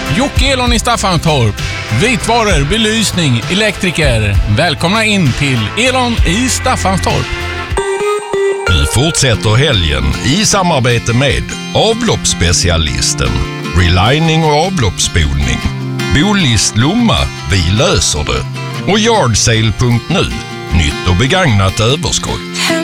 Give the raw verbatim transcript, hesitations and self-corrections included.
Jocke Elon i Staffanstorp. Vitvaror, belysning, elektriker. Välkomna in till Elon i Staffanstorp. Vi fortsätter helgen i samarbete med avloppsspecialisten, relining och avloppsspolning, Bolist Lomma, vi löser det, och Yardsale punkt nu, nytt och begagnat överskott.